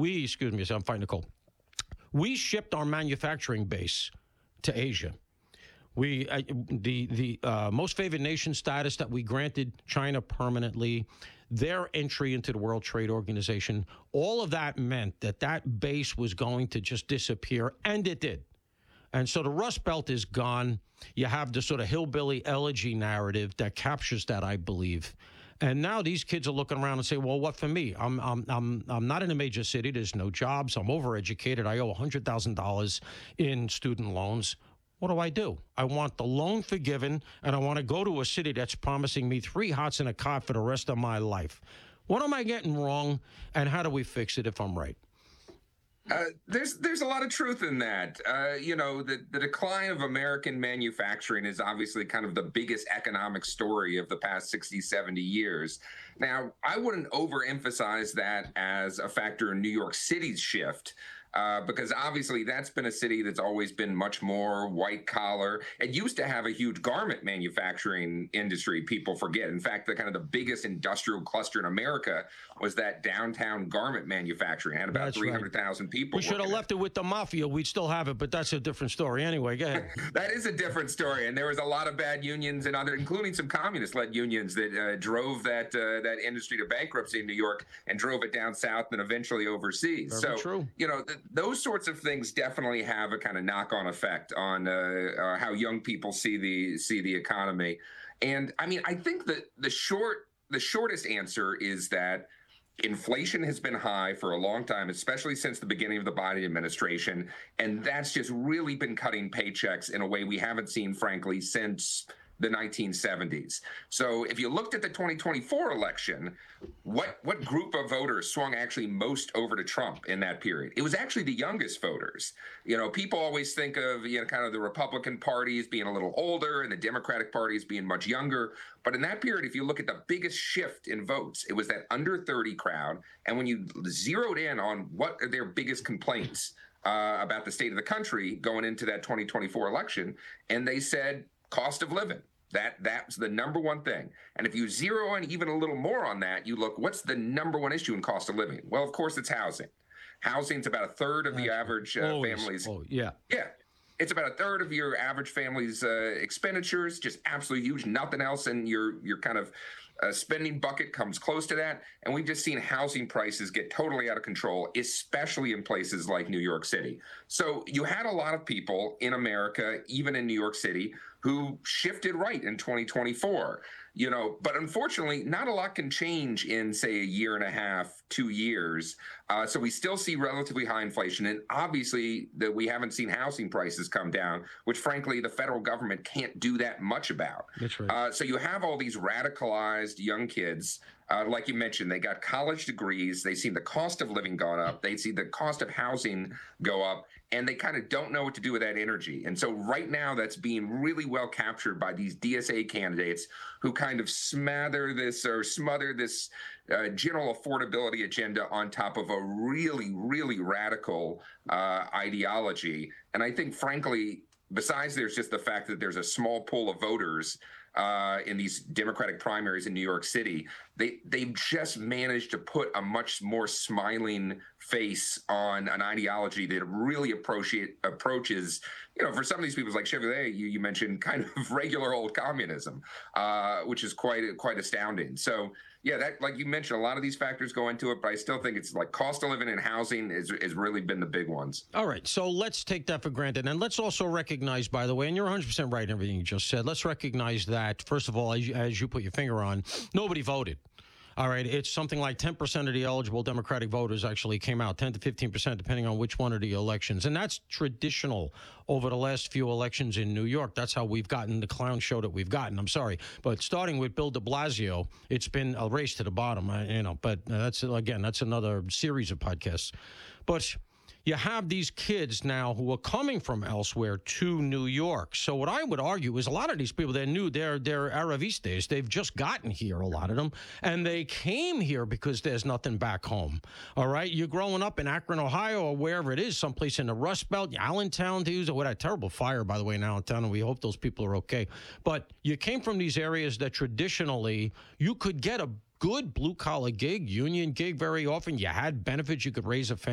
excuse me, I'm fighting a cold. We shipped our manufacturing base to Asia. The most favored nation status that we granted China permanently, their entry into the World Trade Organization, all of that meant that base was going to just disappear, and it did. And so the Rust Belt is gone. You have the sort of hillbilly elegy narrative that captures that, I believe. And now these kids are looking around and say, well, what for me? I'm not in a major city. There's no jobs. I'm overeducated. I owe $100,000 in student loans. What do? I want the loan forgiven, and I want to go to a city that's promising me 3 hots and a cot for the rest of my life. What am I getting wrong, and how do we fix it if I'm right? There's a lot of truth in that. The decline of American manufacturing is obviously kind of the biggest economic story of the past 60, 70 years. Now, I wouldn't overemphasize that as a factor in New York City's shift. Because obviously that's been a city that's always been much more white collar. It used to have a huge garment manufacturing industry, people forget. In fact, the biggest industrial cluster in America was that downtown garment manufacturing. It had about 300,000 people. We should have left it with the mafia. We'd still have it, but that's a different story. Anyway, go ahead. That is a different story. And there was a lot of bad unions and including some communist-led unions that drove that industry to bankruptcy in New York and drove it down south and eventually overseas. Very true. Those sorts of things definitely have a kind of knock-on effect on how young people see the economy. And I mean, I think that the shortest answer is that inflation has been high for a long time, especially since the beginning of the Biden administration, and that's just really been cutting paychecks in a way we haven't seen, frankly, since the 1970s. So if you looked at the 2024 election, what group of voters swung actually most over to Trump in that period? It was actually the youngest voters. People always think of, kind of the Republican Party as being a little older and the Democratic Party as being much younger. But in that period, if you look at the biggest shift in votes, it was that under 30 crowd. And when you zeroed in on what are their biggest complaints about the state of the country going into that 2024 election, and they said, cost of living. That's the number one thing. And if you zero in even a little more on that, you look, what's the number one issue in cost of living? Well, of course, it's housing. Housing's about a third of the average families. Oh, yeah. Yeah. It's about a third of your average family's expenditures, just absolutely huge. Nothing else in your kind of spending bucket comes close to that. And we've just seen housing prices get totally out of control, especially in places like New York City. So you had a lot of people in America, even in New York City, who shifted right in 2024. But unfortunately, not a lot can change in, say, a year and a half, 2 years. So we still see relatively high inflation. And obviously, we haven't seen housing prices come down, which, frankly, the federal government can't do that much about. That's right. So you have all these radicalized young kids. Like you mentioned, they got college degrees. They see the cost of living going up. They see the cost of housing go up. And they kind of don't know what to do with that energy. And so right now that's being really well captured by these DSA candidates who kind of smother this general affordability agenda on top of a really, really radical ideology. And I think, frankly, besides there's just the fact that there's a small pool of voters in these Democratic primaries in New York City, they've just managed to put a much more smiling face on an ideology that really approaches, for some of these people like Chevrolet, you mentioned, kind of regular old communism, which is quite astounding. So yeah, that, like you mentioned, a lot of these factors go into it, but I still think it's like cost of living and housing has really been the big ones. All right, so let's take that for granted. And let's also recognize, by the way, and you're 100% right in everything you just said, let's recognize that, first of all, as you put your finger on, nobody voted. All right, it's something like 10% of the eligible Democratic voters actually came out, 10 to 15%, depending on which one of the elections. And that's traditional over the last few elections in New York. That's how we've gotten the clown show that we've gotten. I'm sorry. But starting with Bill de Blasio, it's been a race to the bottom, but that's another series of podcasts. But you have these kids now who are coming from elsewhere to New York. So what I would argue is a lot of these people, they're new, they're Aravistas. They've just gotten here, a lot of them, and they came here because there's nothing back home. All right? You're growing up in Akron, Ohio, or wherever it is, someplace in the Rust Belt, Allentown, to use it. What a terrible fire, by the way, in Allentown, and we hope those people are okay. But you came from these areas that traditionally you could get a good blue-collar gig, union gig very often. You had benefits. You could raise a family.